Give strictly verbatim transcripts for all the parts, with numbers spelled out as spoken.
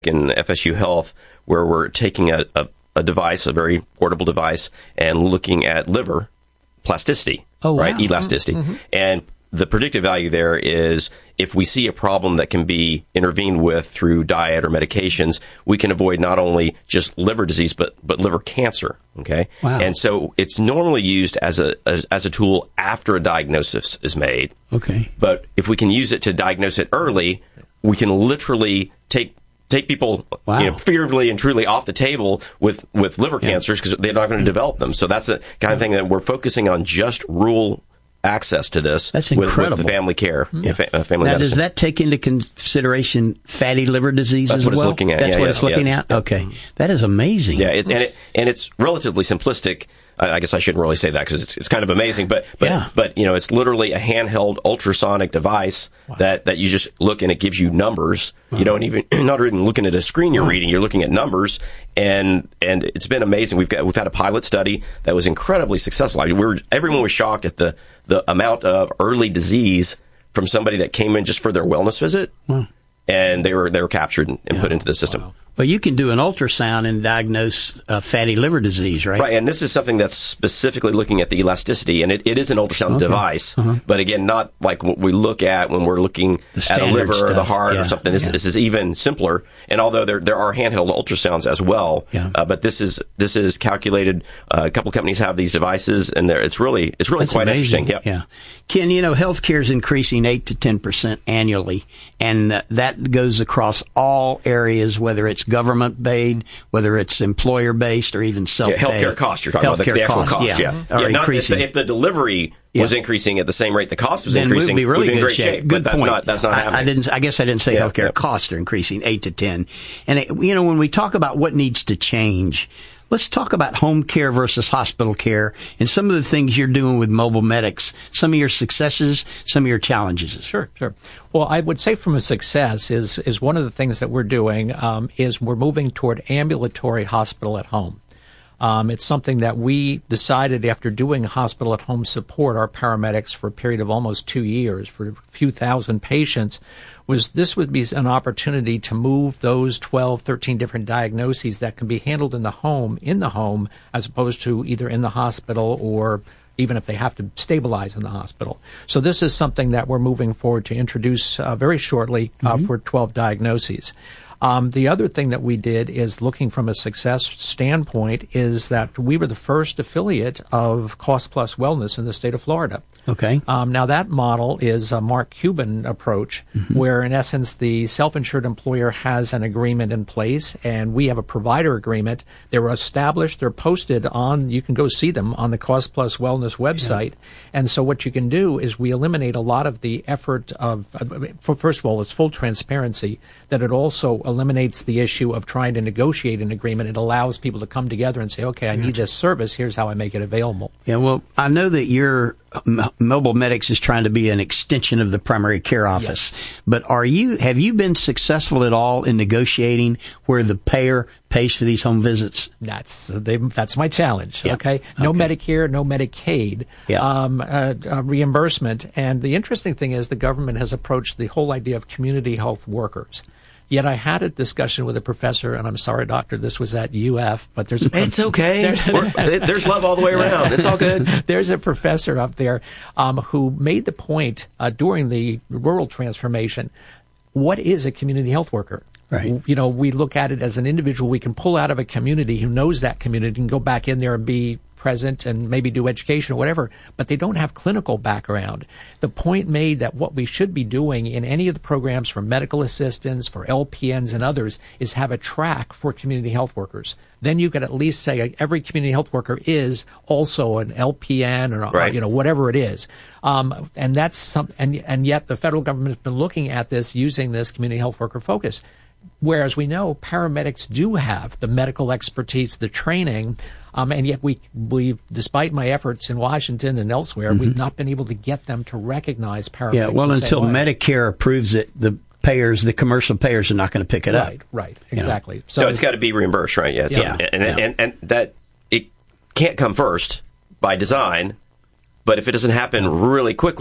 in F S U Health, where we're taking a, a, a device, a very portable device, and looking at liver plasticity, oh, right, wow. elasticity. Mm-hmm. And the predictive value there is if we see a problem that can be intervened with through diet or medications, we can avoid not only just liver disease, but, but liver cancer. Okay. Wow. And so it's normally used as a, as, as a tool after a diagnosis is made. Okay. But if we can use it to diagnose it early, we can literally take take people, wow. you know, figuratively and truly off the table with, with liver yeah. cancers because they're not going to develop them. So that's the kind of thing that we're focusing on, just rural access to this. That's with, incredible. with family care, Mm-hmm. you know, fa- uh, family now, medicine. does that take into consideration fatty liver disease That's as what well? it's looking at. That's yeah, what yeah, it's looking yeah. at? Okay. That is amazing. Yeah, it, and, it, and it's relatively simplistic. I guess I shouldn't really say that because it's, it's kind of amazing, but, but, yeah. but, you know, it's literally a handheld ultrasonic device wow. that, that you just look and it gives you numbers. Wow. You don't even, you're not even looking at a screen you're wow. reading, you're looking at numbers, and, and it's been amazing. We've got, we've had a pilot study that was incredibly successful. I mean, we were, everyone was shocked at the, the amount of early disease from somebody that came in just for their wellness visit, wow. and they were, they were captured and, and yeah. put into the system. Wow. Well, you can do an ultrasound and diagnose uh, fatty liver disease, right? Right, and this is something that's specifically looking at the elasticity, and it, it is an ultrasound okay. device, uh-huh. but again, not like what we look at when we're looking at a liver stuff. or the heart yeah. or something. This, yeah. this is even simpler, and although there there are handheld ultrasounds as well, yeah. uh, but this is this is calculated. Uh, a couple companies have these devices, and it's really it's really that's quite amazing. interesting. Yep. Yeah, Ken, you know, healthcare is increasing eight to ten percent annually, and uh, that goes across all areas, whether it's government based, whether it's employer-based or even self-paid. Yeah, healthcare costs, you're talking healthcare about the, the actual costs, cost, yeah. yeah. Mm-hmm. Are yeah not increasing. If, the, if the delivery yeah. was increasing at the same rate the cost was then increasing, we'd be really we'd be in good great shape. shape. Good but point. That's not, that's not I, happening. I, didn't, I guess I didn't say yeah, healthcare yeah. costs are increasing eight to ten. And, it, you know, when we talk about what needs to change, let's talk about home care versus hospital care and some of the things you're doing with mobile medics, some of your successes, some of your challenges. Sure, sure. Well, I would say from a success is is one of the things that we're doing um, is we're moving toward ambulatory hospital at home. Um, it's something that we decided after doing hospital at home support, our paramedics, for a period of almost two years for a few thousand patients, was this would be an opportunity to move those twelve, thirteen different diagnoses that can be handled in the home, in the home, as opposed to either in the hospital or even if they have to stabilize in the hospital. So this is something that we're moving forward to introduce uh, very shortly uh, mm-hmm. for twelve diagnoses. Um, the other thing that we did is looking from a success standpoint is that we were the first affiliate of Cost Plus Wellness in the state of Florida. Okay. Um, now that model is a Mark Cuban approach, mm-hmm. where in essence the self-insured employer has an agreement in place and we have a provider agreement. They were established, they're posted on, you can go see them on the Cost Plus Wellness website. Yeah. And so what you can do is we eliminate a lot of the effort of, uh, first of all, it's full transparency, that it also eliminates the issue of trying to negotiate an agreement. It allows people to come together and say, okay, I need this service, here's how I make it available. Yeah, well, I know that your Mobile Medics is trying to be an extension of the primary care office, yes. but are you have you been successful at all in negotiating where the payer pays for these home visits? That's they, that's my challenge. Yeah. Okay, no okay. Medicare, no Medicaid yeah. um, uh, uh, reimbursement, and the interesting thing is the government has approached the whole idea of community health workers. Yet I had a discussion with a professor, and I'm sorry, doctor, this was at U F, but there's a... Prof- it's okay. There's, there's love all the way around. It's all good. There's a professor up there um, who made the point uh, during the rural transformation, what is a community health worker? Right. You know, we look at it as an individual we can pull out of a community who knows that community and go back in there and be present and maybe do education or whatever, but they don't have clinical background. The point made that what we should be doing in any of the programs for medical assistants, for L P Ns and others, is have a track for community health workers. Then you could at least say every community health worker is also an L P N or, right. or you know, whatever it is. Um, and that's some, and, and yet the federal government has been looking at this using this community health worker focus. Whereas we know paramedics do have the medical expertise, the training, um, and yet we, we, despite my efforts in Washington and elsewhere, mm-hmm. we've not been able to get them to recognize paramedics. Yeah, well, until Medicare approves it, the payers, the commercial payers are not going to pick it right, up. Right, right, exactly. You know? So no, it's got to be reimbursed, right? Yeah, yeah. And, and, yeah. and, and that it can't come first by design, but if it doesn't happen really quickly,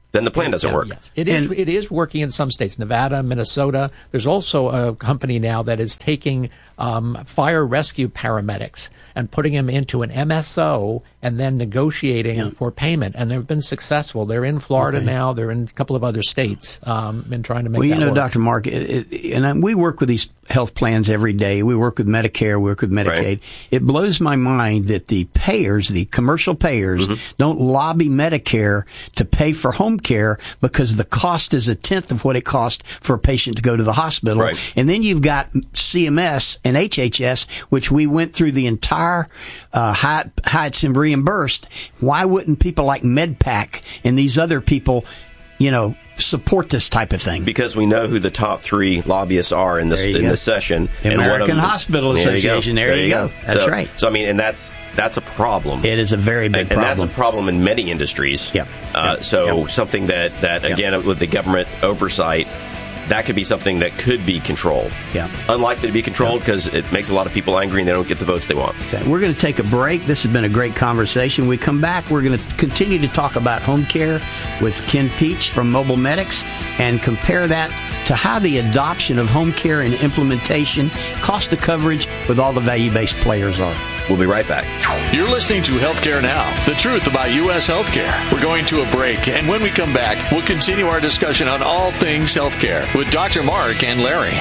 then the plan doesn't yeah, work. Yes. It is, And, it is working in some states, Nevada, Minnesota. There's also a company now that is taking um, fire rescue paramedics and putting them into an M S O and then negotiating yeah. for payment. And they've been successful. They're in Florida okay. now. They're in a couple of other states um, and trying to make well, that you know, work. Doctor Mark, it, it, and I, we work with these health plans every day. We work with Medicare. We work with Medicaid. Right. It blows my mind that the payers, the commercial payers, mm-hmm. don't lobby Medicare to pay for home care because the cost is a tenth of what it costs for a patient to go to the hospital. Right. And then you've got C M S and H H S, which we went through the entire uh, how, how it's reimbursed. Why wouldn't people like MedPAC and these other people, you know, support this type of thing? Because we know who the top three lobbyists are in this in go. this session. The and American one of them, Hospital Association. There, there you you go. go. That's so, right. So I mean, and that's that's a problem. It is a very big and, problem, and that's a problem in many industries. Yep. Uh, yep. So yep. something that that again yep. with the government oversight, that could be something that could be controlled. Yeah. Unlikely to be controlled because yep. it makes a lot of people angry and they don't get the votes they want. Okay. We're going to take a break. This has been a great conversation. We come back, we're going to continue to talk about home care with Ken Peach from Mobile Medics and compare that to how the adoption of home care and implementation, cost of coverage with all the value-based players are. We'll be right back. You're listening to Healthcare Now, the truth about U S healthcare. We're going to a break, and when we come back, we'll continue our discussion on all things healthcare with Doctor Mark and Larry.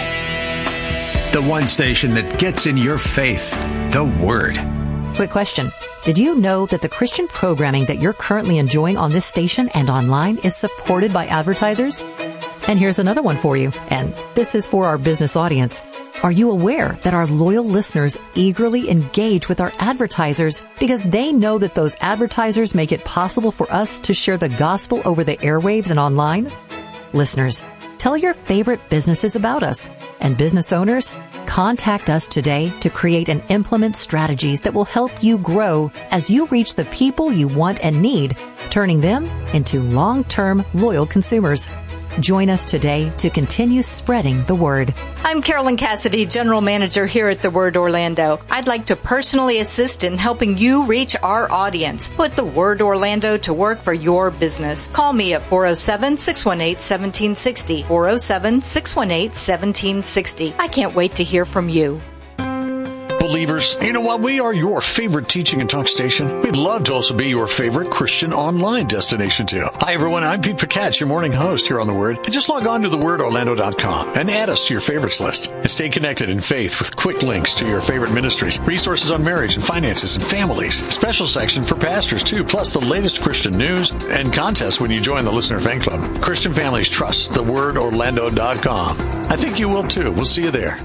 The one station that gets in your faith, the Word. Quick question. Did you know that the Christian programming that you're currently enjoying on this station and online is supported by advertisers? And here's another one for you, and this is for our business audience. Are you aware that our loyal listeners eagerly engage with our advertisers because they know that those advertisers make it possible for us to share the gospel over the airwaves and online? Listeners, tell your favorite businesses about us. And business owners, contact us today to create and implement strategies that will help you grow as you reach the people you want and need, turning them into long-term loyal consumers. Join us today to continue spreading the word. I'm Carolyn Cassidy, General Manager here at The Word Orlando. I'd like to personally assist in helping you reach our audience. Put The Word Orlando to work for your business. Call me at four oh seven, six one eight, one seven six oh, four oh seven, six one eight, one seven six oh. I can't wait to hear from you. Believers, you know what? We are your favorite teaching and talk station. We'd love to also be your favorite Christian online destination, too. Hi, everyone. I'm Pete Picatch, your morning host here on The Word. And just log on to the word orlando dot com and add us to your favorites list. And stay connected in faith with quick links to your favorite ministries, resources on marriage and finances and families, a special section for pastors, too, plus the latest Christian news and contests when you join the Listener Fan Club. Christian families trust the word orlando dot com. I think you will, too. We'll see you there.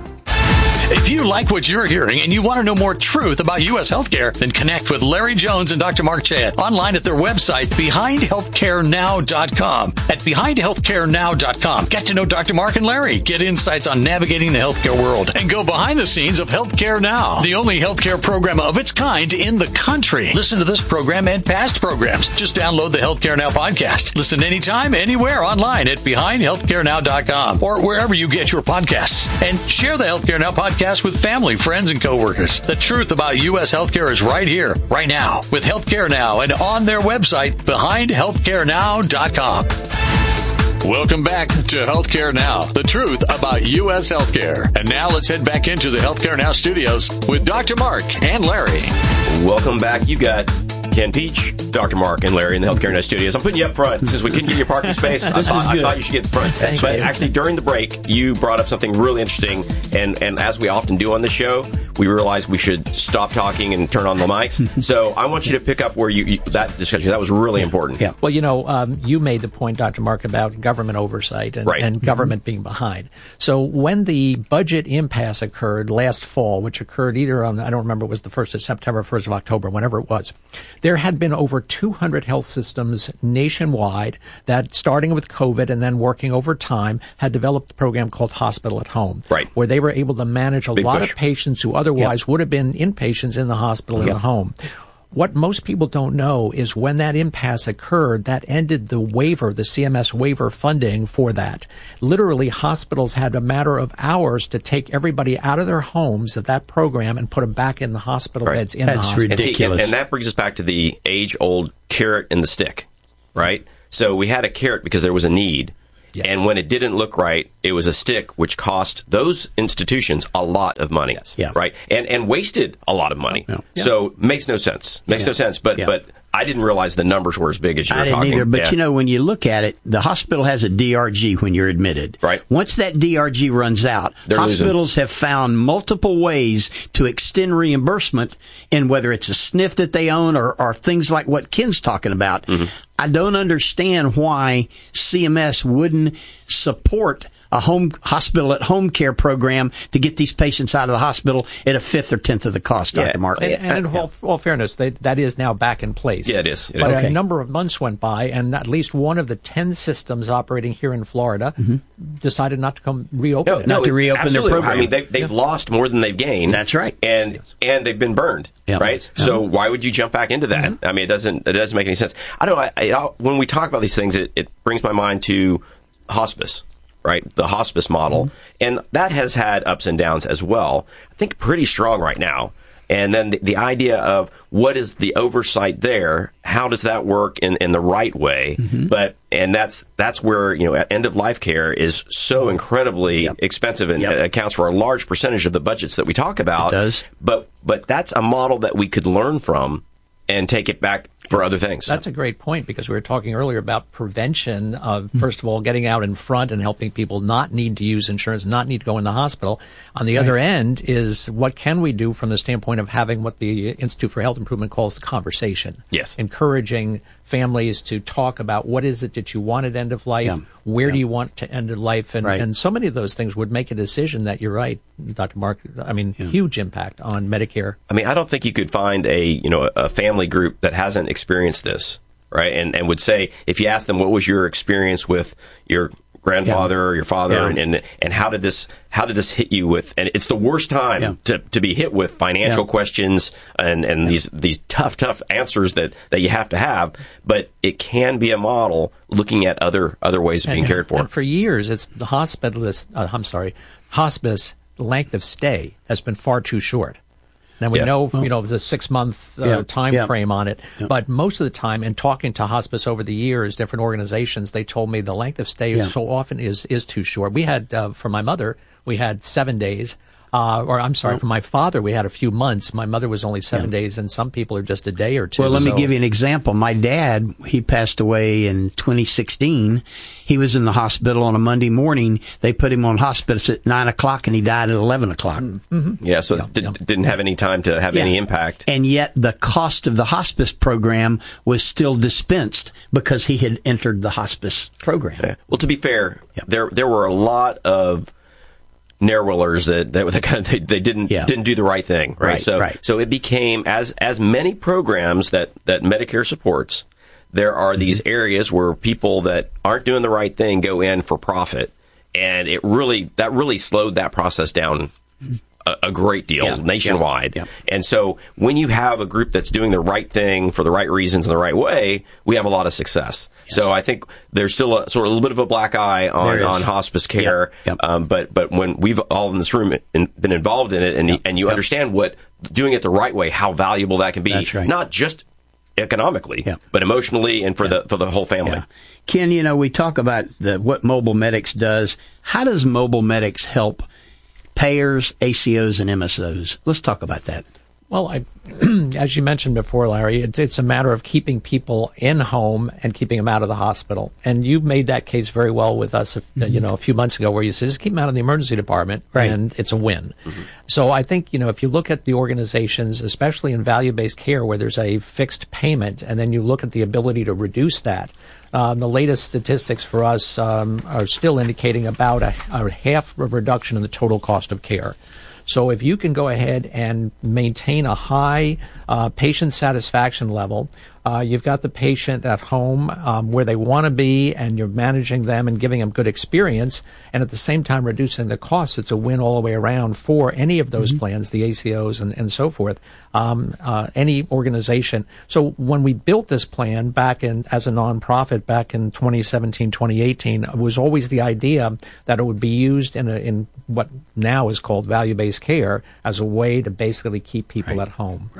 If you like what you're hearing and you want to know more truth about U S healthcare, then connect with Larry Jones and Doctor Mark Chad online at their website, behind healthcare now dot com. At behind healthcare now dot com, get to know Doctor Mark and Larry, get insights on navigating the healthcare world, and go behind the scenes of Healthcare Now, the only healthcare program of its kind in the country. Listen to this program and past programs. Just download the Healthcare Now podcast. Listen anytime, anywhere online at behind healthcare now dot com or wherever you get your podcasts. And share the Healthcare Now podcast with family, friends, and coworkers. The truth about U S healthcare is right here, right now, with Healthcare Now and on their website, behind healthcare now dot com. Welcome back to Healthcare Now, the truth about U S healthcare. And now let's head back into the Healthcare Now studios with Doctor Mark and Larry. Welcome back. You got Ken Peach, Doctor Mark, and Larry in the Healthcare Now studios. I'm putting you up front since we couldn't get your parking space. I, thought, I thought you should get the front. Thank but you. Actually, during the break, you brought up something really interesting, and, and as we often do on the show, we realized we should stop talking and turn on the mics. So I want you to pick up where you, you that discussion. That was really important. Yeah. Well, you know, um, you made the point, Doctor Mark, about government oversight and, right. and government mm-hmm. being behind. So when the budget impasse occurred last fall, which occurred either on, I don't remember, it was the first of September, first of October, whenever it was, there had been over two hundred health systems nationwide that, starting with COVID and then working over time, had developed a program called Hospital at Home, right. where they were able to manage a Big lot push. of patients who otherwise yep. would have been inpatients in the hospital in yep. the home. What most people don't know is when that impasse occurred, that ended the waiver, the C M S waiver funding for that. Literally, hospitals had a matter of hours to take everybody out of their homes of that program and put them back in the hospital right. beds in That's the hospital. ridiculous. And, see, and, and that brings us back to the age-old carrot and the stick, right? So we had a carrot because there was a need. Yes. And when it didn't look right, it was a stick, which cost those institutions a lot of money. Yes. Yeah. Right? And and wasted a lot of money. Yeah. So makes no sense. Makes Yeah. no sense. But Yeah. but I didn't realize the numbers were as big as you were I didn't talking. either, but Yeah. you know, when you look at it, the hospital has a D R G when you're admitted. Right. Once that D R G runs out, They're hospitals have found multiple ways to extend reimbursement, and whether it's a S N F that they own or, or things like what Ken's talking about. Mm-hmm. I don't understand why C M S wouldn't support a home hospital at home care program to get these patients out of the hospital at a fifth or tenth of the cost, Yeah. Doctor Mark. And, and in all, all fairness, they, that is now back in place. Yeah, it is. It but is. Okay. a number of months went by, and at least one of the ten systems operating here in Florida decided not to come reopen it. Not to it- reopen their absolutely. program. I mean, they, they've lost more than they've gained. That's right. And and they've been burned. Yeah. Right. So why would you jump back into that? I mean, it doesn't it doesn't make any sense. I don't. I, I, when we talk about these things, it, it brings my mind to hospice. Right, the hospice model, and that has had ups and downs as well. I think pretty strong right now. And then the, the idea of what is the oversight there? How does that work in, in the right way? But and that's that's where you know end of life care is so incredibly Yep. expensive and Yep. accounts for a large percentage of the budgets that we talk about. It does. But but that's a model that we could learn from and take it back for other things. That's a great point, because we were talking earlier about prevention of, first of all, getting out in front and helping people not need to use insurance, not need to go in the hospital. On the other end is what can we do from the standpoint of having what the Institute for Health Improvement calls the conversation. Yes. Encouraging families to talk about what is it that you want at end of life, Yeah. where do Yeah. you want to end of life, and, Right. and so many of those things would make a decision that you're right, Doctor Mark. I mean, huge impact on Medicare. I mean, I don't think you could find a you know a family group that hasn't experienced this, right? And and would say, if you ask them what was your experience with your grandfather or your father, Yeah. and, and and how did this how did this hit you with? And it's the worst time Yeah. to, to be hit with financial Yeah. questions and and these these tough tough answers that, that you have to have. But it can be a model looking at other other ways of being cared for. And for years, it's the hospitalist. Uh, I'm sorry, hospice length of stay has been far too short. Now we Yeah. know, you know, the six month uh, Yeah. time Yeah. frame on it, but most of the time, in talking to hospice over the years, different organizations, they told me the length of stay Yeah. so often is is too short. We had uh, for my mother, we had seven days. Uh, or I'm sorry, for my father, we had a few months. My mother was only seven Yeah. days, and some people are just a day or two. Well, let me So- give you an example. My dad, he passed away in twenty sixteen. He was in the hospital on a Monday morning. They put him on hospice at nine o'clock, and he died at eleven o'clock. Yeah, so it did, didn't have any time to have Yeah. any impact. And yet the cost of the hospice program was still dispensed because he had entered the hospice program. Yeah. Well, to be fair, Yep. there there were a lot of narrowers that that, that kind of, they, they didn't Yeah. didn't do the right thing, right? Right, so right. so it became as as many programs that that Medicare supports. There are these Mm-hmm. areas where people that aren't doing the right thing go in for profit, and it really that really slowed that process down a, a great deal Yeah, nationwide. yeah, yeah. And so when you have a group that's doing the right thing for the right reasons in the right way, we have a lot of success. So I think there's still a sort of a little bit of a black eye on, There is. on hospice care. Yep, yep. Um, but but when we've all in this room in, been involved in it, and you, and you yep. understand what doing it the right way, how valuable that can be, That's right. not just economically, Yep. but emotionally and for the for the whole family. Yeah. Ken, you know, we talk about the, what Mobile Medics does. How does Mobile Medics help payers, A C Os, and M S Os? Let's talk about that. Well, I, as you mentioned before, Larry, it, it's a matter of keeping people in home and keeping them out of the hospital. And you made that case very well with us, if, you know, a few months ago, where you said just keep them out of the emergency department, Right. and it's a win. So I think, you know, if you look at the organizations, especially in value-based care, where there's a fixed payment, and then you look at the ability to reduce that. Um, the latest statistics for us um, are still indicating about a, a half a reduction in the total cost of care. So if you can go ahead and maintain a high uh, patient satisfaction level, uh, you've got the patient at home um, where they want to be, and you're managing them and giving them good experience, and at the same time reducing the costs. It's a win all the way around for any of those plans, the A C Os and, and so forth, um, uh, any organization. So when we built this plan back in as a nonprofit back in twenty seventeen, twenty eighteen, it was always the idea that it would be used in a, in what now is called value-based care as a way to basically keep people Right. at home. Right.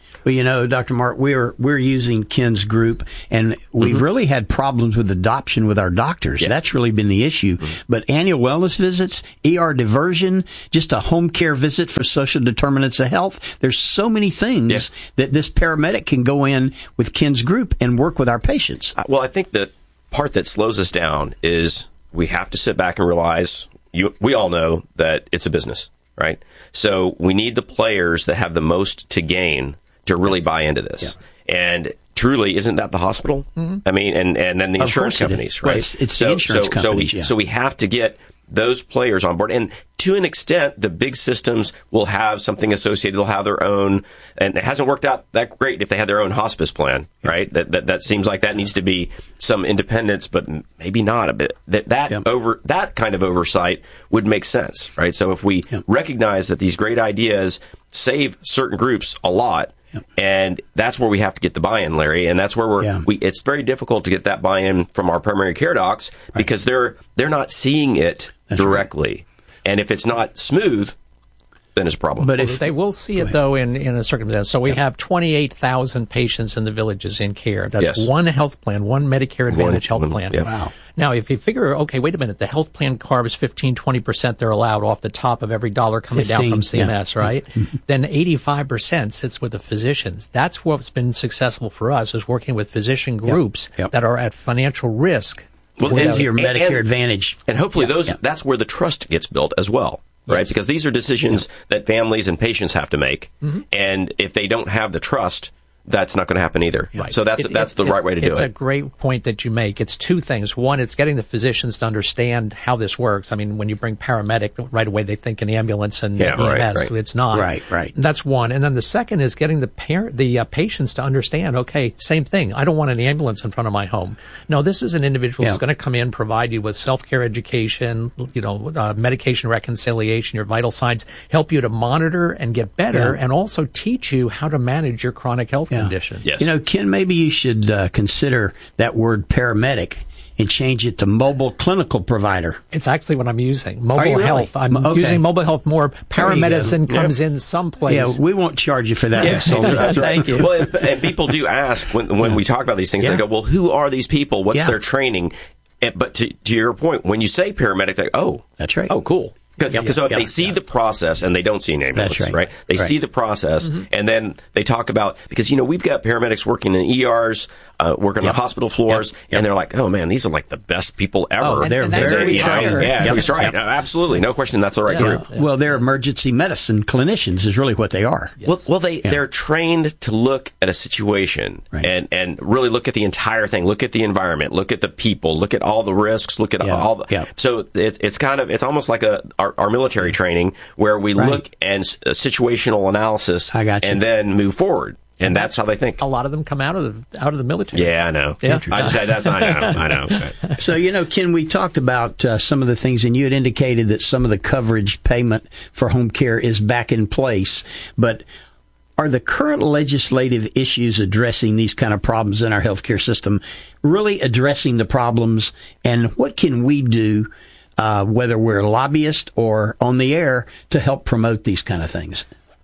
Well, you know, Doctor Mark, we're we're using Ken's group, and we've mm-hmm. really had problems with adoption with our doctors. Yeah. That's really been the issue. Mm-hmm. But annual wellness visits, E R diversion, just a home care visit for social determinants of health. There's so many things yeah. that this paramedic can go in with Ken's group and work with our patients. Well, I think the part that slows us down is we have to sit back and realize, you, we all know that it's a business, right? So we need the players that have the most to gain to really buy into this. Yeah. And truly, isn't that the hospital? Mm-hmm. I mean, and, and then the insurance companies, right? Well, it's, it's so, the insurance so, companies, so we, yeah. so we have to get those players on board. And to an extent, the big systems will have something associated. They'll have their own, and it hasn't worked out that great if they had their own hospice plan, right? That that, that seems like that needs to be some independence, but maybe not a bit. That that yep. over that kind of oversight would make sense, right? So if we yep. recognize that these great ideas save certain groups a lot, yep. and that's where we have to get the buy-in, Larry, and that's where we're. Yeah. We, it's very difficult to get that buy-in from our primary care docs right. because they're they're not seeing it that's directly. Right. And if it's not smooth, then it's a problem. But if they will see it, though, in, in a circumstance. So we yeah. have twenty-eight thousand patients in the villages in care. That's yes. one health plan, one Medicare Advantage one, health plan. Yeah. Wow. Now, if you figure, okay, wait a minute, the health plan carbs fifteen, twenty percent they're allowed off the top of every dollar coming fifteen, down from C M S, yeah. right? Then eighty-five percent sits with the physicians. That's what's been successful for us, is working with physician groups yep. Yep. that are at financial risk. Well, and your Medicare and, Advantage. And hopefully yes, those yeah. that's where the trust gets built as well, right? Yes. Because these are decisions yeah. that families and patients have to make. Mm-hmm. And if they don't have the trust, that's not going to happen either. Right. So that's it, that's it, the right way to do it. It's a great point that you make. It's two things. One, it's getting the physicians to understand how this works. I mean, when you bring paramedic, right away they think an ambulance and yeah, E M S. Right, right. It's not. Right, right. That's one. And then the second is getting the parent, the uh, patients to understand, okay, same thing. I don't want an ambulance in front of my home. No, this is an individual yeah. who's going to come in, provide you with self-care education, you know, uh, medication reconciliation, your vital signs, help you to monitor and get better, yeah. and also teach you how to manage your chronic health yeah. condition. Yes. You know, Ken, maybe you should uh, consider that word paramedic and change it to mobile clinical provider. It's actually what I'm using. Mobile really? health. I'm okay. using mobile health more. Paramedicine comes yep. in someplace. Yeah, we won't charge you for that. Yeah, so that's right. Thank you. Well, and, and people do ask when when yeah. we talk about these things, yeah. they go, well, who are these people? What's yeah. their training? And, but to, to your point, when you say paramedic, they go, oh, that's right. Oh, cool. Because yep, so if yep, they see yep. the process and they don't see an ambulance, right. right? They right. see the process mm-hmm. and then they talk about, because, you know, we've got paramedics working in E Rs, uh, working yep. on hospital floors, yep. Yep. and they're like, oh man, these are like the best people ever. Oh, they're and, and very, very yeah, yeah, yeah, yep. that's right. Yep. No, absolutely. No question. That's the right yeah. group. Yeah. Well, they're emergency medicine clinicians is really what they are. Yes. Well, well, they, yeah. they're trained to look at a situation right. and, and really look at the entire thing, look at the environment, look at the people, look at all the risks, look at yeah. all the, yeah. so it's, it's kind of, it's almost like a, our, our military training where we right. look and uh, situational analysis I got you. and then move forward. And that's how they think. A lot of them come out of the out of the military. Yeah, I know. Yeah. I just said that's I know. I know. So, you know, Ken, we talked about uh, some of the things, and you had indicated that some of the coverage payment for home care is back in place. But are the current legislative issues addressing these kind of problems in our healthcare system really addressing the problems? And what can we do, uh, whether we're lobbyists or on the air, to help promote these kind of things?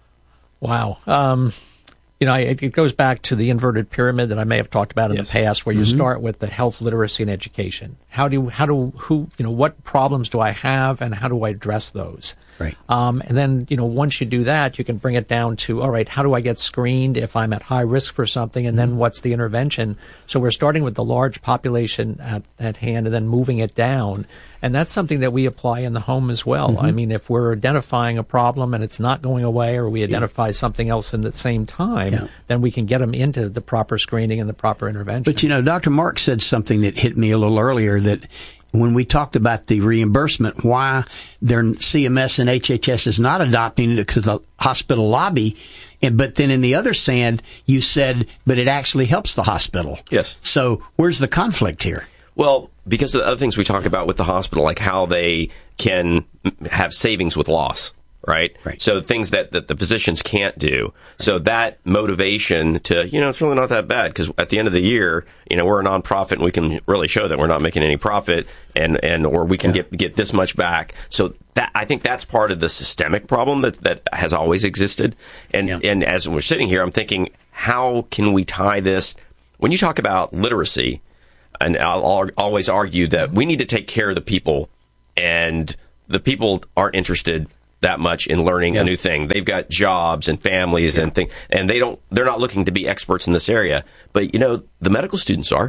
Wow. Um You know, it, it goes back to the inverted pyramid that I may have talked about in yes. the past, where you mm-hmm. start with the health literacy and education. How do, how do, who, you know, what problems do I have and how do I address those? Right. Um, and then, you know, once you do that, you can bring it down to, all right, how do I get screened if I'm at high risk for something? And mm-hmm. then what's the intervention? So we're starting with the large population at, at hand and then moving it down. And that's something that we apply in the home as well. Mm-hmm. I mean, if we're identifying a problem and it's not going away, or we identify yeah. something else in the same time, yeah. then we can get them into the proper screening and the proper intervention. But, you know, Doctor Mark said something that hit me a little earlier, that when we talked about the reimbursement, why their C M S and H H S is not adopting it because the hospital lobby. And, but then in the other sand, you said, but it actually helps the hospital. Yes. So where's the conflict here? Well, because of the other things we talk about with the hospital, like how they can have savings with loss, right? Right. So things that, that the physicians can't do. Right. So that motivation to, you know, it's really not that bad, because at the end of the year, you know, we're a nonprofit and we can really show that we're not making any profit, and, and or we can yeah. get get this much back. So that, I think that's part of the systemic problem that, that has always existed. And, yeah. and as we're sitting here, I'm thinking, how can we tie this? When you talk about literacy, and I'll, I'll always argue that we need to take care of the people, and the people aren't interested that much in learning yeah. a new thing. They've got jobs and families yeah. and things, and they don't. They're not looking to be experts in this area. But you know, the medical students are.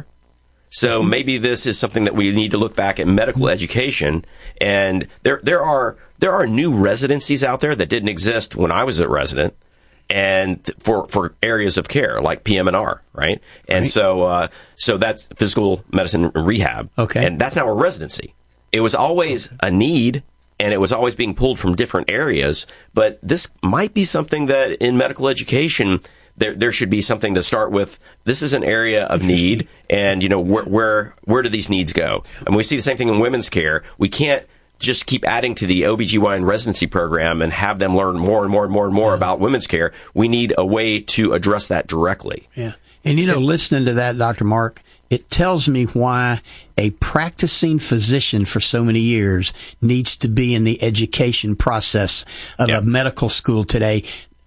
So mm-hmm. maybe this is something that we need to look back at medical mm-hmm. education. And there, there are there are new residencies out there that didn't exist when I was a resident. And for, for areas of care like P M and R, right? And right. so uh, so that's physical medicine and rehab. Okay. And that's now a residency. It was always a need, and it was always being pulled from different areas. But this might be something that in medical education, there there should be something to start with. This is an area of need, and you know where where where do these needs go? And we see the same thing in women's care. We can't just keep adding to the O B G Y N residency program and have them learn more and more and more and more yeah. about women's care. We need a way to address that directly. Yeah. And, you know, listening to that, Doctor Mark, it tells me why a practicing physician for so many years needs to be in the education process of yeah. a medical school today.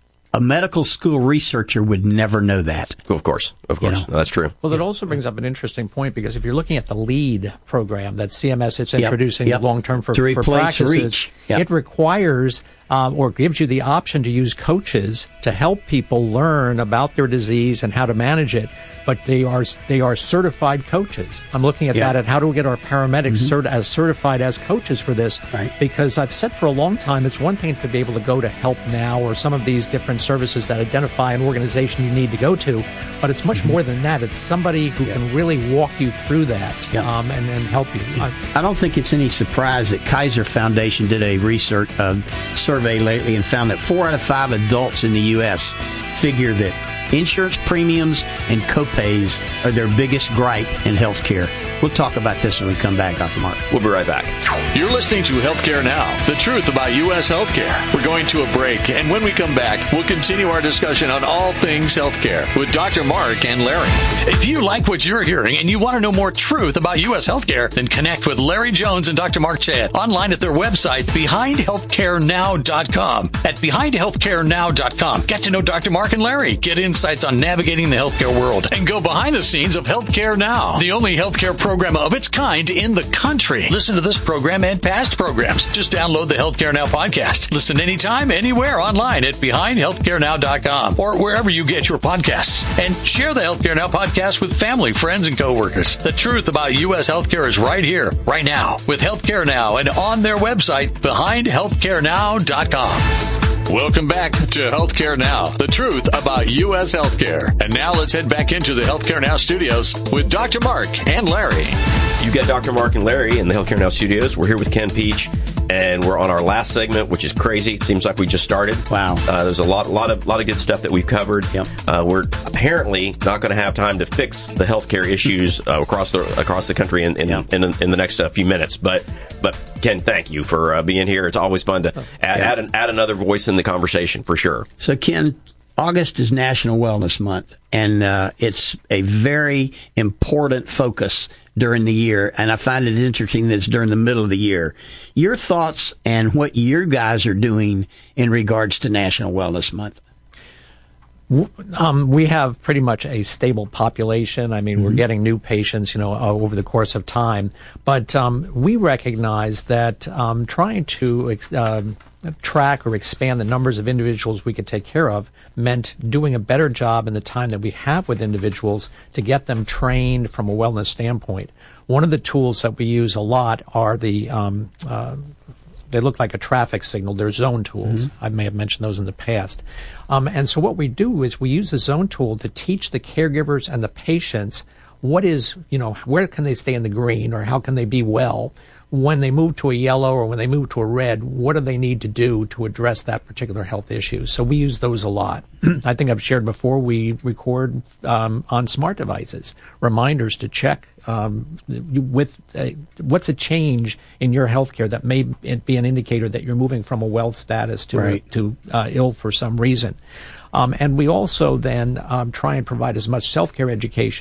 A medical school researcher would never know that. Of course. Of course. You know? No, that's true. Well, that also brings up an interesting point, because if you're looking at the LEAD program that C M S is introducing yep. Yep. long-term for, to for replace practices, REACH. Yep. it requires um, or gives you the option to use coaches to help people learn about their disease and how to manage it. But they are they are certified coaches. I'm looking at yeah. that, at how do we get our paramedics mm-hmm. cert- as certified as coaches for this? Right. Because I've said for a long time, it's one thing to be able to go to Help Now or some of these different services that identify an organization you need to go to, but it's much mm-hmm. more than that. It's somebody who yeah. can really walk you through that yeah. um, and, and help you. I, I don't think it's any surprise that Kaiser Foundation did a research uh, survey lately and found that four out of five adults in the U S figure that insurance premiums and copays are their biggest gripe in healthcare. We'll talk about this when we come back, Doctor Mark. We'll be right back. You're listening to Healthcare Now, the truth about U S healthcare. We're going to a break, and when we come back, we'll continue our discussion on all things healthcare with Doctor Mark and Larry. If you like what you're hearing and you want to know more truth about U S healthcare, then connect with Larry Jones and Doctor Mark Chad online at their website, behind healthcare now dot com. At behind healthcare now dot com, get to know Doctor Mark and Larry, get insights on navigating the healthcare world, and go behind the scenes of Healthcare Now, the only healthcare program program of its kind in the country. Listen to this program and past programs. Just download the Healthcare Now podcast. Listen anytime, anywhere online at behind healthcare now dot com or wherever you get your podcasts. And share the Healthcare Now podcast with family, friends, and coworkers. The truth about U S healthcare is right here, right now, with Healthcare Now and on their website, behind healthcare now dot com. Welcome back to Healthcare Now, the truth about U S healthcare. And now let's head back into the Healthcare Now studios with Doctor Mark and Larry. You got Doctor Mark and Larry in the Healthcare Now studios. We're here with Ken Peach, and we're on our last segment, which is crazy. It seems like we just started. Wow. Uh, there's a lot, lot of, lot of good stuff that we've covered. Yep. Uh, we're apparently not going to have time to fix the healthcare issues uh, across the across the country in in, yep. in, in, in the next uh, few minutes. But but Ken, thank you for uh, being here. It's always fun to add yeah. add, an, add another voice in the conversation for sure. So Ken, August is National Wellness Month, and uh, it's a very important focus during the year, and I find it interesting that it's during the middle of the year. Your thoughts and what you guys are doing in regards to National Wellness Month? Um, we have pretty much a stable population. I mean, mm-hmm. we're getting new patients, you know, uh, over the course of time. But um, we recognize that um, trying to uh, track or expand the numbers of individuals we could take care of meant doing a better job in the time that we have with individuals to get them trained from a wellness standpoint. One of the tools that we use a lot are the um, uh, they look like a traffic signal. They're zone tools. Mm-hmm. I may have mentioned those in the past. Um, and so what we do is we use the zone tool to teach the caregivers and the patients what is, you know, where can they stay in the green, or how can they be well when they move to a yellow or when they move to a red. What do they need to do to address that particular health issue? So we use those a lot. I think I've shared before, we record um, on smart devices reminders to check um, with uh, what's a change in your healthcare that may be an indicator that you're moving from a wealth status to right. to uh, ill for some reason. Um, and we also then um, try and provide as much self-care education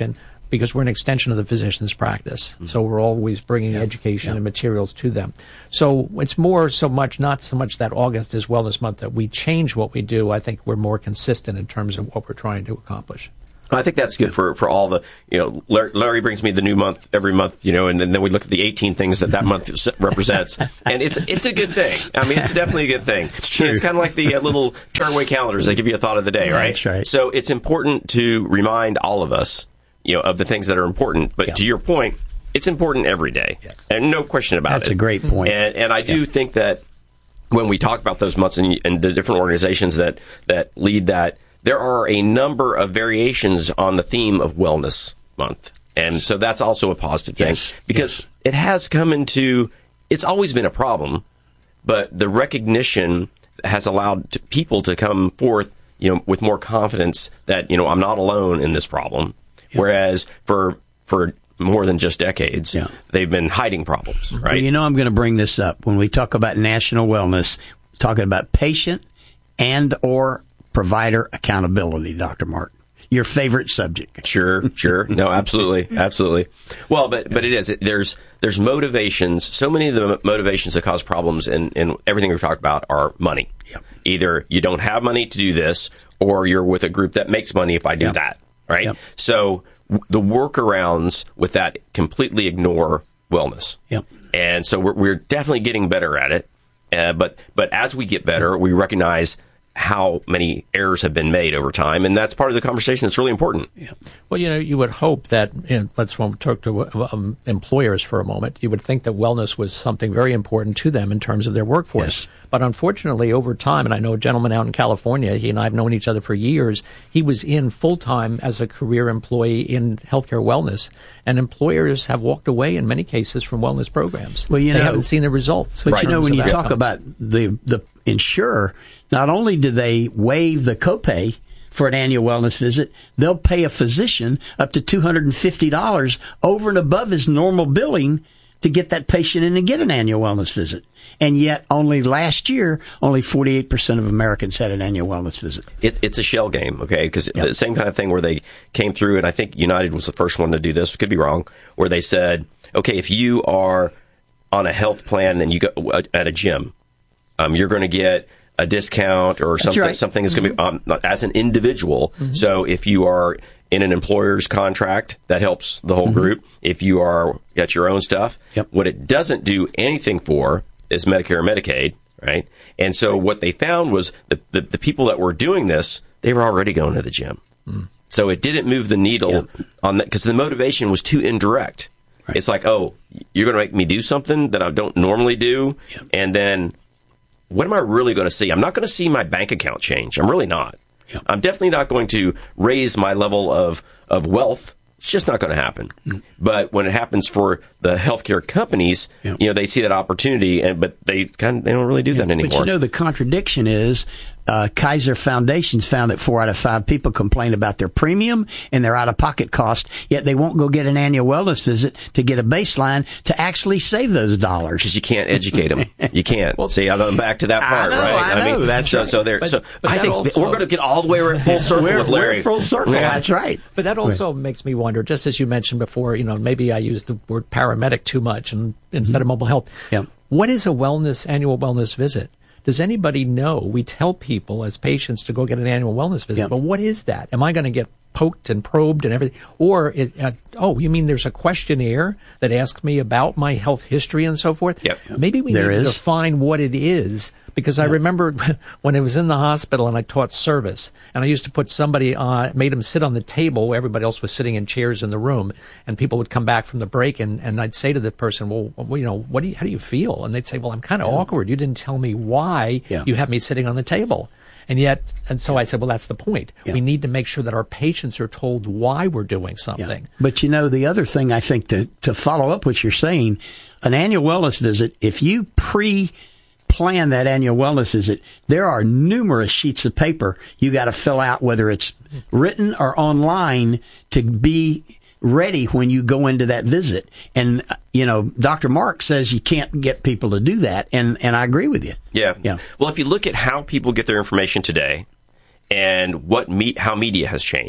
because we're an extension of the physician's practice. Mm-hmm. So we're always bringing yeah. education yeah. and materials to them. So it's more so much, not so much that August is Wellness Month that we change what we do. I think we're more consistent in terms of what we're trying to accomplish. I think that's good for, for all the, you know, Larry, Larry brings me the new month every month, you know, and then, then we look at the eighteen things that that month represents. And it's it's a good thing. I mean, it's definitely a good thing. It's true. It's kind of like the uh, little turnaway calendars that give you a thought of the day, right? That's right. So it's important to remind all of us, you know, of the things that are important. But yeah. to your point, it's important every day. Yes. And no question about that's it. That's a great point. And, and I do yeah. think that when we talk about those months and, and the different organizations that, that lead that, there are a number of variations on the theme of Wellness Month. And so that's also a positive thing. Yes. Because yes. it has come into, it's always been a problem, but the recognition has allowed to people to come forth, you know, with more confidence that, you know, I'm not alone in this problem. Yeah. Whereas for for more than just decades, yeah. they've been hiding problems, right? Well, you know, I'm going to bring this up. When we talk about national wellness, we're talking about patient and or provider accountability, Doctor Mark. Your favorite subject. Sure, sure. No, absolutely, absolutely. Well, but but it is. It, there's there's motivations. So many of the motivations that cause problems in, in everything we've talked about are money. Yep. Either you don't have money to do this, or you're with a group that makes money if I do yep. that, right? Yep. So w- the workarounds with that completely ignore wellness. Yep. And so we're, we're definitely getting better at it. Uh, but but as we get better, we recognize how many errors have been made over time, and that's part of the conversation that's really important. Yeah. Well, you know, you would hope that, you know, let's talk to um, employers for a moment. You would think that wellness was something very important to them in terms of their workforce. Yes. But unfortunately, over time, and I know a gentleman out in California, he and I have known each other for years, he was in full-time as a career employee in healthcare wellness, and employers have walked away in many cases from wellness programs. Well, you they know, haven't seen the results. But you know, when you talk outcomes. about the, the insurer, not only do they waive the copay for an annual wellness visit, they'll pay a physician up to two hundred fifty dollars over and above his normal billing to get that patient in and get an annual wellness visit. And yet, only last year, only forty-eight percent of Americans had an annual wellness visit. It, it's a shell game, okay? Because yep. the same kind of thing where they came through, and I think United was the first one to do this, could be wrong, where they said, okay, if you are on a health plan and you go at a gym, um, you're going to get a discount or something. Right. Something that's mm-hmm. going to be um, as an individual. Mm-hmm. So if you are in an employer's contract, that helps the whole mm-hmm. group. If you are at your own stuff, yep. what it doesn't do anything for is Medicare or Medicaid, right? And so what they found was the the, the people that were doing this, they were already going to the gym. Mm. So it didn't move the needle yep. on that because the motivation was too indirect. Right. It's like, oh, you're going to make me do something that I don't normally do, yep. and then what am I really going to see? I'm not going to see my bank account change. I'm really not. Yep. I'm definitely not going to raise my level of, of wealth. It's just not going to happen. Mm. But when it happens for the healthcare companies, yep. you know, they see that opportunity, and but they kind of, they don't really do yep. that anymore. But you know, the contradiction is uh, Kaiser Foundation's found that four out of five people complain about their premium and their out-of-pocket cost, yet they won't go get an annual wellness visit to get a baseline to actually save those dollars. Because you can't educate them. You can't. Well, see, I'm back to that part, I know, right? I know, mean, that's so, right. So, there, But- so but I that think also- we're going to get all the way full circle we're, with Larry. we're full circle. Yeah. That's right. But that also makes me wonder, just as you mentioned before, you know, maybe I used the word paramedic too much and instead mm-hmm. of mobile health. Yep. What is a wellness, annual wellness visit? Does anybody know? We tell people as patients to go get an annual wellness visit, Yep. but what is that? Am I going to get poked and probed and everything? Or, is, uh, oh, you mean there's a questionnaire that asks me about my health history and so forth? Yep. Maybe we There need to is. define what it is. Because I remember when I was in the hospital and I taught service, and I used to put somebody on, made them sit on the table where everybody else was sitting in chairs in the room, and people would come back from the break, and, and I'd say to the person, well, well, you know, what do you, how do you feel? And they'd say, well, I'm kind of yeah. awkward. You didn't tell me why yeah. you have me sitting on the table. And yet, and so I said, well, that's the point. Yeah. We need to make sure that our patients are told why we're doing something. Yeah. But you know, the other thing I think to, to follow up what you're saying, an annual wellness visit, if you pre plan that annual wellness visit, there are numerous sheets of paper you got to fill out, whether it's written or online, to be ready when you go into that visit. And, you know, Doctor Mark says you can't get people to do that, and, and I agree with you. Yeah. Yeah. Well, if you look at how people get their information today and what me- how media has changed,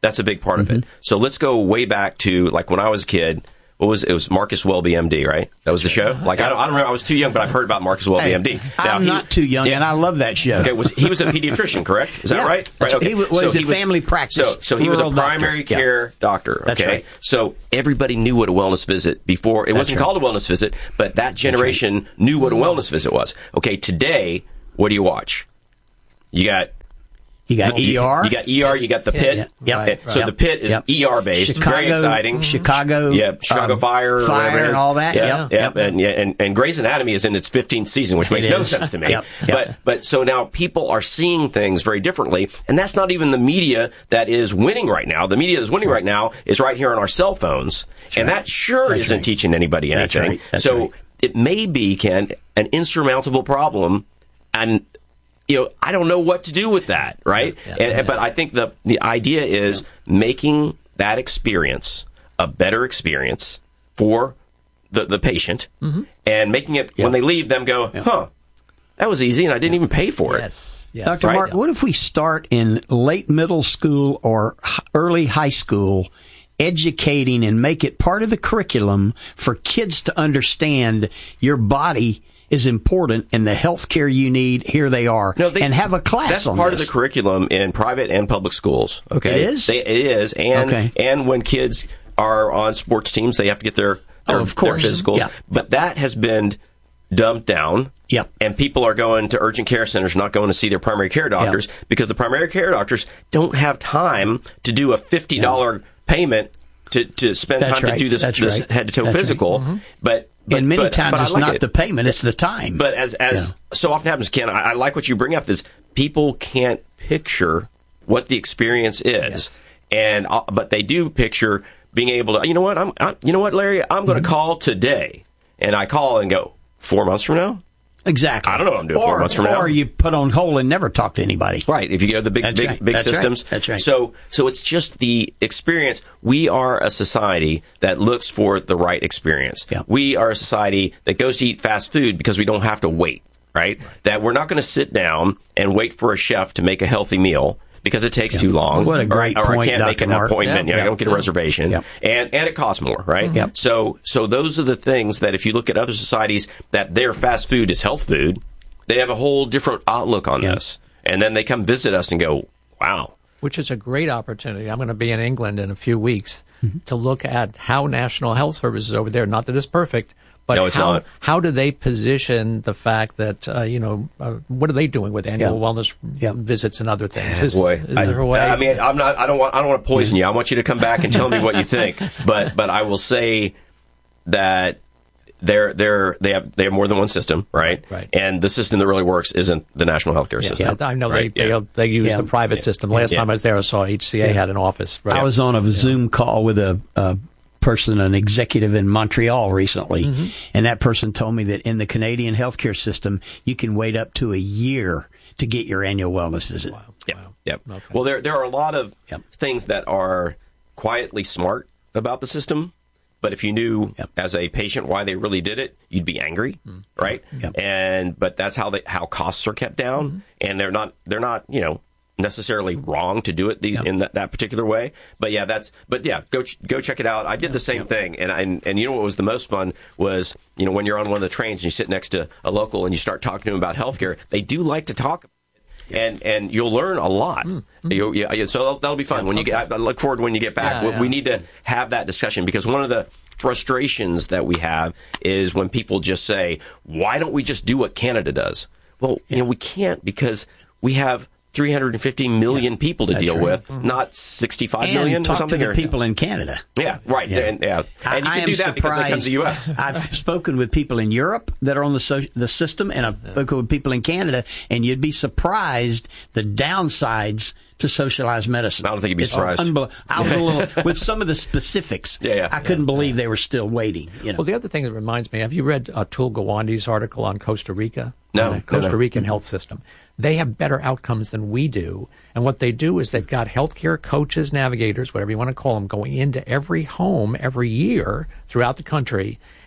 That's a big part mm-hmm. of it. So let's go way back to, like, when I was a kid. What was it? It was Marcus Welby, M D, right? That was the show? Like, I don't, I don't remember. I was too young, but I've heard about Marcus Welby, hey, M D. Now, I'm he, not too young, yeah. and I love that show. Okay, was, he was a pediatrician, correct? Is that yeah, right? Right. Okay. He was, so was he a was, family practice. So, so he was a primary doctor. care yeah. doctor. Okay. That's right. So everybody knew what a wellness visit before. It That's wasn't right. called a wellness visit, but that generation right. knew what a wellness visit was. Okay, today, what do you watch? You got... You got you, E R. You got E R. You got the Pit. Yeah, yeah. Okay. Right, So right. the Pit is yep. E R based. Chicago, very exciting. Chicago. Yeah. Chicago um, Fire. Or Fire whatever it is. and all that. Yeah. Yep. Yeah. Yep. And, yeah. And, and Grey's Anatomy is in its fifteenth season, which makes it no is. sense to me. Yep. Yep. But but so now people are seeing things very differently, and that's not even the media that is winning right now. The media that's winning right now is right here on our cell phones, that's and right. that sure that's isn't right. teaching anybody anything. That's right. That's so right. it may be, Ken, an insurmountable problem, and you know, I don't know what to do with that, right? Yeah, yeah, and, yeah. But I think the the idea is yeah. making that experience a better experience for the, the patient mm-hmm. and making it, yeah. when they leave, them go, yeah. huh, that was easy and I didn't yeah. even pay for it. Yes. Yes. Doctor Right? Mark, what if we start in late middle school or early high school educating and make it part of the curriculum for kids to understand your body is important and the health care you need, here they are, no, they, and have a class that's on part this. of the curriculum in private and public schools. Okay, it is. They, it is, and okay. and when kids are on sports teams, they have to get their their, oh, of course. their physicals. Yeah. But that has been dumped down. Yep. And people are going to urgent care centers, not going to see their primary care doctors yep. because the primary care doctors don't have time to do a fifty dollars yep. payment to, to spend that's time right. to do this, that's this right. head-to-toe that's physical. Right. Mm-hmm. But But, and many but, times but it's like not it. the payment, it's the time. But as as yeah. so often happens, Ken, I, I like what you bring up, is people can't picture what the experience is. Yes. And uh, but they do picture being able to, you know what, I'm, I, you know what, Larry, I'm going to mm-hmm. call today. And I call and go, four months from now? Exactly. I don't know what I'm doing or, four months from now. Or you put on hold and never talk to anybody. Right. If you go to the big, That's big, right. big That's systems. Right. That's right. So, so it's just the experience. We are a society that looks for the right experience. Yeah. We are a society that goes to eat fast food because we don't have to wait, right? right. That we're not going to sit down and wait for a chef to make a healthy meal because it takes yeah. too long. What a great or, or point, I can't Doctor make an Mark. appointment. Yeah. You know, Yeah. I don't get a yeah. reservation. Yeah. And, and it costs more, right? Mm-hmm. Yeah. So, so those are the things that if you look at other societies that their fast food is health food, they have a whole different outlook on yeah. this. And then they come visit us and go, wow. Which is a great opportunity. I'm going to be in England in a few weeks mm-hmm. to look at how National Health Service is over there. Not that it's perfect, but no, it's how, not. how do they position the fact that, uh, you know, uh, what are they doing with annual yeah. wellness yeah. visits and other things? Is, Boy, is there a way? I mean, I'm not, I don't want, I don't want to poison you. I want you to come back and tell me what you think. But, but I will say that They're they're they have they have more than one system, right? Right. And the system that really works isn't the national healthcare yeah, system. Yeah, I know right? they, yeah. they they use yeah. the private yeah. system. Last yeah. time I was there, I saw H C A yeah. had an office. Right? I was on a yeah. Zoom call with a, a person, an executive in Montreal recently, mm-hmm. and that person told me that in the Canadian healthcare system, you can wait up to a year to get your annual wellness visit. Wow. Yep. Wow. Yep. Okay. Well, there there are a lot of yep. things that are quietly smart about the system. But if you knew yep. as a patient why they really did it, you'd be angry, mm. right? Yep. And but that's how they how costs are kept down, mm-hmm. and they're not they're not you know necessarily wrong to do it the, yep. in that, that particular way. But yeah, that's but yeah, go ch- go check it out. I did yep. the same yep. thing, and, and and you know what was the most fun was you know when you're on one of the trains and you sit next to a local and you start talking to them about healthcare. They do like to talk. And and you'll learn a lot. Mm-hmm. You'll, yeah, so that'll, that'll be fun. Yeah, when okay. you get, I look forward to when you get back. Yeah, we, yeah. we need to have that discussion because one of the frustrations that we have is when people just say, "Why don't we just do what Canada does?" Well, yeah. you know, we can't because we have three hundred fifty million yeah, people to deal right. with, mm-hmm. not sixty-five and million talk or something. to the or, people in Canada. Yeah, right. Yeah. And, yeah. and you I can do that surprised. because they come to the U S I've spoken with people in Europe that are on the so- the system, and I've yeah. spoken with people in Canada, and you'd be surprised the downsides to socialized medicine. I don't think you'd be it's surprised. Unbel- I was a little with some of the specifics. Yeah, yeah. I couldn't yeah. believe they were still waiting. You know? Well, the other thing that reminds me, have you read uh, Atul Gawande's article on Costa Rica? No, on the no, Costa no. Rican health system. They have better outcomes than we do. And what they do is they've got healthcare coaches, navigators, whatever you want to call them, going into every home every year throughout the country.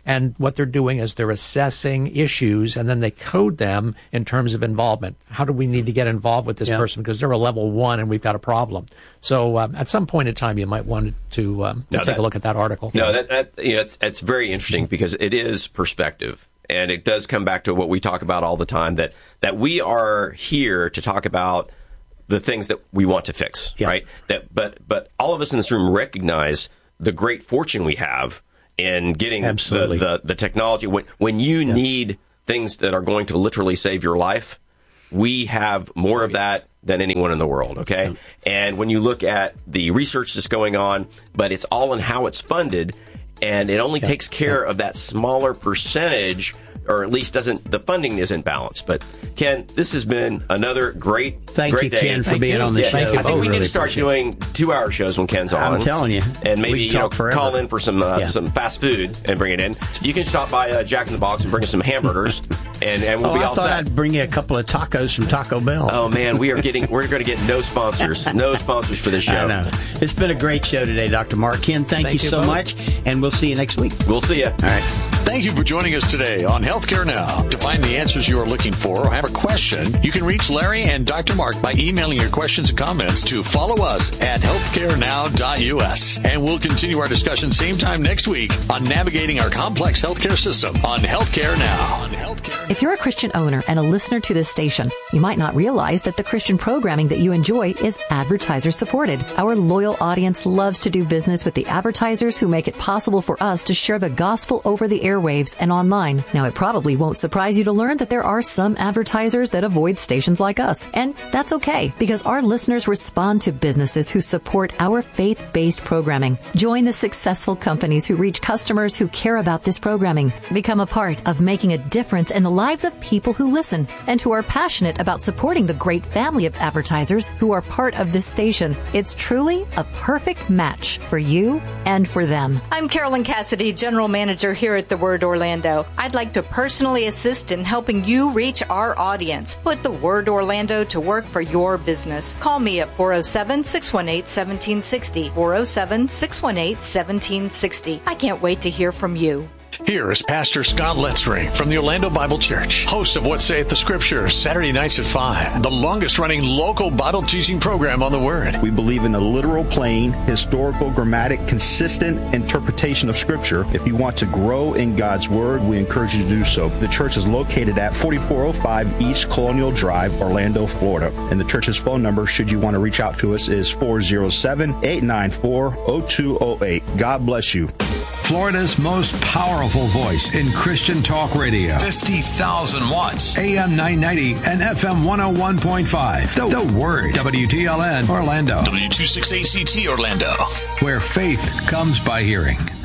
And what they're doing is they're assessing issues, and then they code them in terms of involvement. How do we need to get involved with this yeah. person? Because they're a level one, and we've got a problem. So um, at some point in time, you might want to, um, no, to take that, a look at that article. No, that, that you know, it's, it's very interesting because it is perspective. And it does come back to what we talk about all the time, that, that we are here to talk about the things that we want to fix, yeah. right? That, but but all of us in this room recognize the great fortune we have in getting the, the, the technology. When, when you yeah. need things that are going to literally save your life, we have more of that than anyone in the world, okay? Yeah. And when you look at the research that's going on, but it's all in how it's funded, and it only yeah. takes care yeah. of that smaller percentage, or at least doesn't, the funding isn't balanced. But Ken, this has been another great, Thank great you, day. Ken, for Thank being you. on the yeah, show. I think oh, we really need to start doing two-hour shows when Ken's on. I'm telling you, and maybe you know, call in for some uh, yeah. some fast food and bring it in. You can stop by uh, Jack in the Box and bring us some hamburgers, and, and we'll oh, be I all thought set. I'd bring you a couple of tacos from Taco Bell. Oh man, we are getting we're going to get no sponsors, no sponsors for this show. I know. It's been a great show today, Doctor Mark. Ken, thank, thank you you so both. much, and we'll see you next week. We'll see you. All right. Thank you for joining us today on Healthcare Now. To find the answers you are looking for or have a question, you can reach Larry and Doctor Mark by emailing your questions and comments to follow us at healthcare now dot u s. And we'll continue our discussion same time next week on navigating our complex healthcare system on Healthcare Now. On Healthcare. If you're a Christian owner and a listener to this station, you might not realize that the Christian programming that you enjoy is advertiser supported. Our loyal audience loves to do business with the advertisers who make it possible for us to share the gospel over the airwaves and online. Now, it probably won't surprise you to learn that there are some advertisers that avoid stations like us. And that's okay, because our listeners respond to businesses who support our faith-based programming. Join the successful companies who reach customers who care about this programming. Become a part of making a difference in the lives of people who listen and who are passionate about supporting the great family of advertisers who are part of this station. It's truly a perfect match for you and for them. I'm Carolyn Cassidy, General Manager here at The Word Orlando. I'd like to personally assist in helping you reach our audience. Put The Word Orlando to work for your business. Call me at four oh seven, six one eight, one seven six oh, four oh seven, six one eight, one seven six oh. I can't wait to hear from you. Here is Pastor Scott Letzring from the Orlando Bible Church, host of What Saith the Scripture, Saturday nights at five, the longest-running local Bible teaching program on the Word. We believe in a literal, plain, historical, grammatic, consistent interpretation of Scripture. If you want to grow in God's Word, we encourage you to do so. The church is located at forty-four oh five East Colonial Drive, Orlando, Florida. And the church's phone number, should you want to reach out to us, is four oh seven, eight nine four, oh two oh eight. God bless you. Florida's most powerful voice in Christian talk radio. fifty thousand watts. A M nine ninety and F M one oh one point five. The, the Word. W T L N Orlando. W two sixty-eight C T Orlando. Where faith comes by hearing.